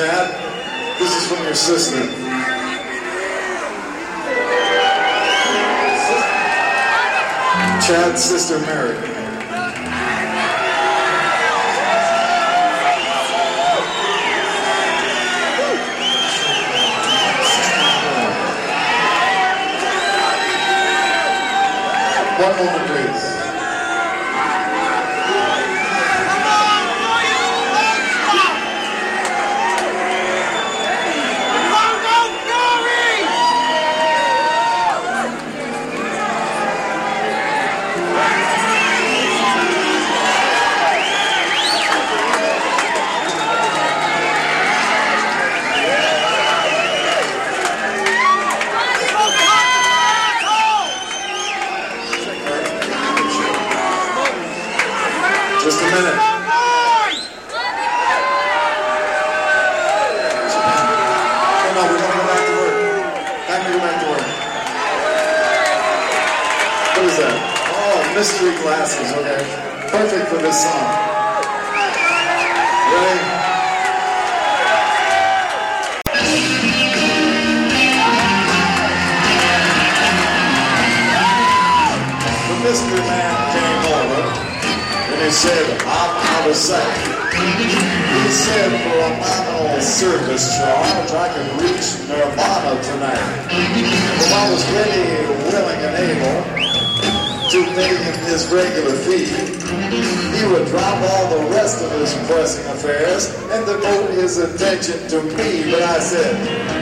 Chad. This is from your sister. Chad's sister Mary. One moment, please. Just a minute. Oh no, we're gonna go back to work. Time to go back to work. What is that? Oh, mystery glasses, okay. Perfect for this song. Ready? The mystery man came over. And he said, I'm out of sight. He said, for a nominal service charge, I can reach Nirvana tonight. If I was ready, willing, and able to pay him his regular fee, he would drop all the rest of his pressing affairs and devote his attention to me. But I said,